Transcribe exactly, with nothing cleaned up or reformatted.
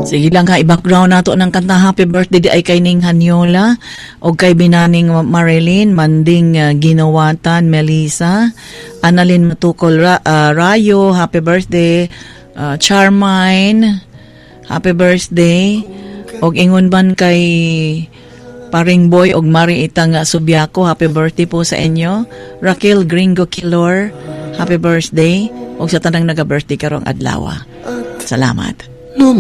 Sige lang ha, i-background nato ng kanta Happy Birthday di ay kay Ning Hanyola o kay Binaning Marilyn, Manding uh, Ginawatan, Melissa, Annalyn Matukol Ra- uh, Rayo, Happy Birthday, uh, Charmine, Happy Birthday, og ingon ban kay Paring Boy og Mari Itang Subiaco, Happy Birthday po sa inyo. Raquel Gringo Kilor, Happy Birthday, og sa tanang naga-birthday karong adlaw. Salamat.